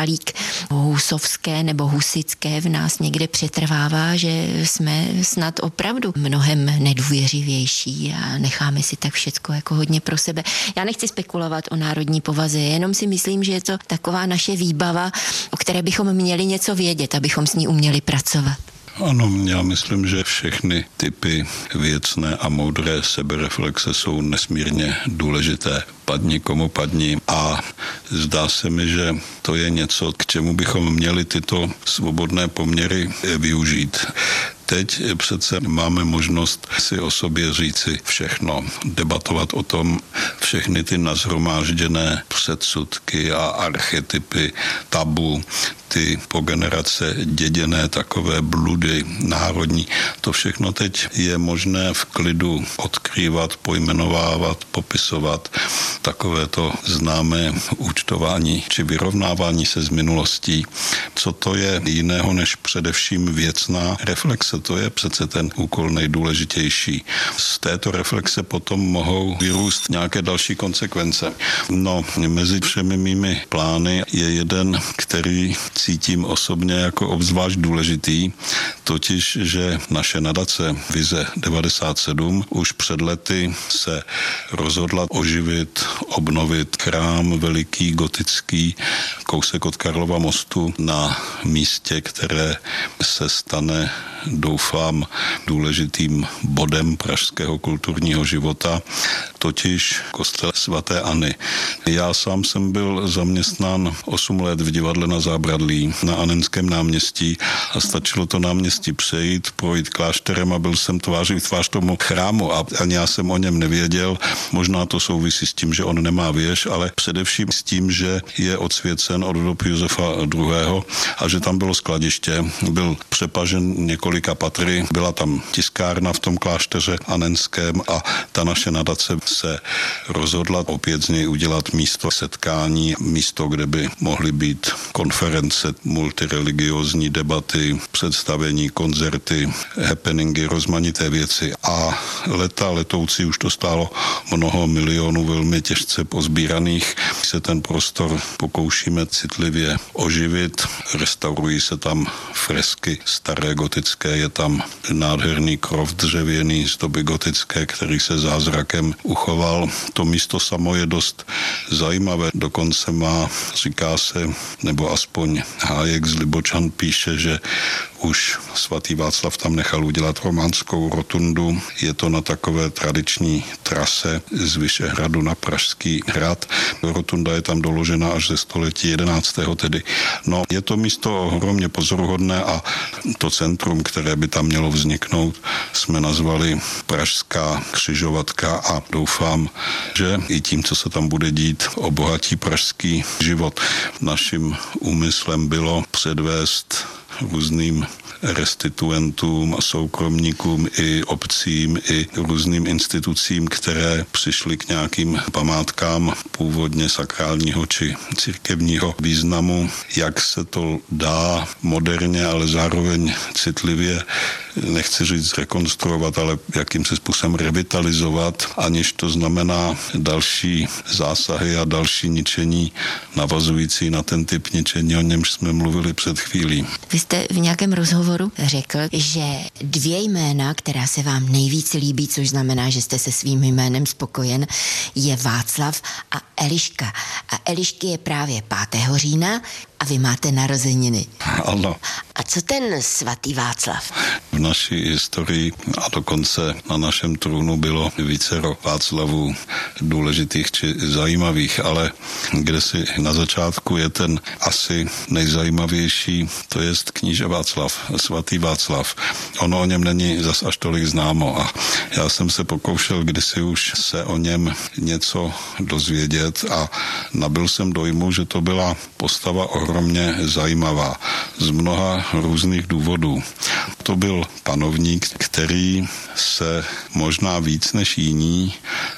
šálík husovské nebo husické v nás někde přetrvává, že jsme snad opravdu mnohem nedůvěřivější a necháme si tak všecko jako hodně pro sebe. Já nechci spekulovat o národní povaze, jenom si myslím, že je to taková naše výbava, o které bychom měli něco vědět, abychom s ní uměli pracovat. Ano, já myslím, že všechny typy věcné a moudré sebereflexe jsou nesmírně důležité. Padni komu padni, a zdá se mi, že to je něco, k čemu bychom měli tyto svobodné poměry využít. Teď přece máme možnost si o sobě říci všechno, debatovat o tom všechny ty nazhromážděné předsudky a archetypy, tabu, ty po generace děděné takové bludy národní. To všechno teď je možné v klidu odkrývat, pojmenovávat, popisovat. Takové to známé účtování či vyrovnávání se s minulostí. Co to je jiného než především věcná reflexe? To je přece ten úkol nejdůležitější. Z této reflexe potom mohou vyrůst nějaké další konsekvence. No, mezi všemi mými plány je jeden, který cítím osobně jako obzvlášť důležitý, totiž, že naše nadace Vize 97 už před lety se rozhodla oživit, obnovit chrám veliký, gotický, kousek od Karlova mostu na místě, které se stane, doufám, důležitým bodem pražského kulturního života, totiž kostel svaté Anny. Já sám jsem byl zaměstnán 8 let v divadle na Zábradlí na Annenském náměstí a stačilo to náměstí přejít, projít klášterem a byl jsem tváří v tvář tomu chrámu a ani já jsem o něm nevěděl. Možná to souvisí s tím, že on nemá věž, ale především s tím, že je odsvěcen od dob Josefa II. A že tam bylo skladiště, byl přepažen několika patry, byla tam tiskárna v tom klášteře Annenském a ta naše nadace se rozhodla opět z něj udělat místo setkání, místo, kde by mohly být konference, multireligiózní debaty, představení, koncerty, happeningy, rozmanité věci. A letoucí už to stálo mnoho milionů velmi těžce pozbíraných. Se ten prostor pokoušíme citlivě oživit. Restaurují se tam fresky staré gotické, je tam nádherný krov dřevěný z doby gotické, který se zázrakem uchoval. To místo samo je dost zajímavé, dokonce má, říká se, nebo aspoň Hájek z Libočan píše, že už svatý Václav tam nechal udělat románskou rotundu. Je to na takové tradiční trase z Vyšehradu na Pražský hrad. Rotunda je tam doložena až ze století 11. tedy. No, je to místo ohromně pozoruhodné a to centrum, které by tam mělo vzniknout, jsme nazvali Pražská křižovatka a doufám, že i tím, co se tam bude dít, obohatí pražský život. Naším úmyslem bylo předvést různým restituentům a soukromníkům i obcím, i různým institucím, které přišly k nějakým památkám původně sakrálního či církevního významu, jak se to dá moderně, ale zároveň citlivě, nechci říct rekonstruovat, ale jakýmsi způsobem revitalizovat, aniž to znamená další zásahy a další ničení navazující na ten typ ničení, o němž jsme mluvili před chvílí. Vy jste v nějakém rozhovoru řekl, že 2 jména, která se vám nejvíc líbí, což znamená, že jste se svým jménem spokojen, je Václav a Eliška. A Elišky je právě 5. října a vy máte narozeniny. Ano. A co ten svatý Václav? V naší historii a dokonce na našem trůnu bylo vícero Václavů důležitých či zajímavých, ale kde si na začátku je ten asi nejzajímavější, to je kníže Václav, svatý Václav. Ono o něm není zas až tolik známo a já jsem se pokoušel kdysi už se o něm něco dozvědět a nabyl jsem dojmu, že to byla postava ohromně zajímavá z mnoha různých důvodů. To byl panovník, který se možná víc než jiní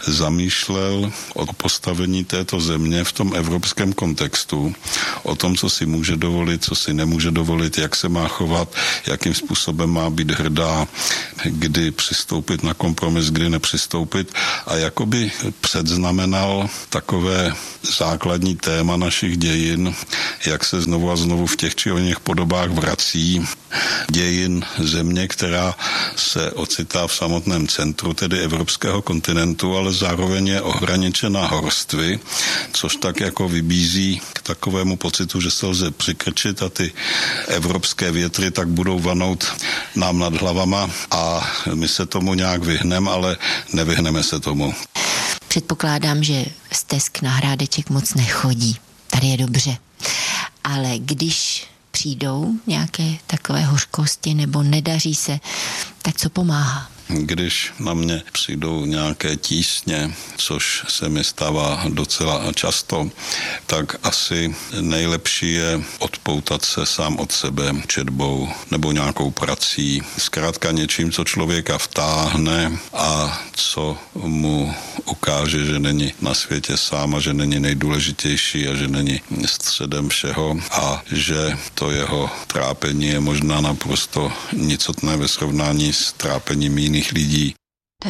zamýšlel o postavení této země v tom evropském kontextu, o tom, co si může dovolit, co si nemůže dovolit, jak se má chovat, jakým způsobem má být hrdá. kdy přistoupit na kompromis, kdy nepřistoupit a jakoby předznamenal takové základní téma našich dějin, jak se znovu a znovu v těch či oněch podobách vrací dějin země, která se ocitá v samotném centru, tedy evropského kontinentu, ale zároveň je ohraničena horstvy, což tak jako vybízí k takovému pocitu, že se lze přikrčit a ty evropské větry tak budou vanout nám nad hlavama a my se tomu nějak vyhneme, ale nevyhneme se tomu. Předpokládám, že stesk na Hrádeček moc nechodí. Tady je dobře. Ale když přijdou nějaké takové hořkosti nebo nedaří se, tak co pomáhá? Když na mě přijdou nějaké tísně, což se mi stává docela často, tak asi nejlepší je odpoutat se sám od sebe četbou nebo nějakou prací. Zkrátka něčím, co člověka vtáhne a co mu ukáže, že není na světě sám a že není nejdůležitější a že není středem všeho a že to jeho trápení je možná naprosto nicotné ve srovnání s trápením jiných lidí.